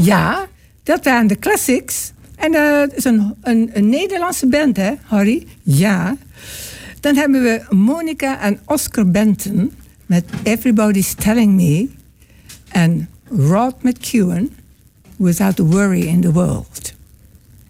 Ja, dat waren de Classics. En dat is een Nederlandse band, hè, Harry? Ja. Dan hebben we Monica en Oscar Benton met Everybody's Telling Me. En Rod McEwen, Without a Worry in the World.